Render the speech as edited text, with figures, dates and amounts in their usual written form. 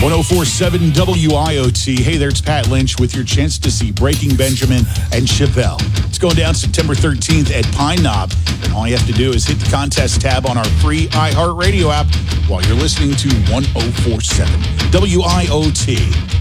1047 WIOT. Hey there, it's Pat Lynch with your chance to see Breaking Benjamin and Chevelle. It's going down September 13th at Pine Knob. And all you have to do is hit the contest tab on our free iHeartRadio app while you're listening to 1047 WIOT.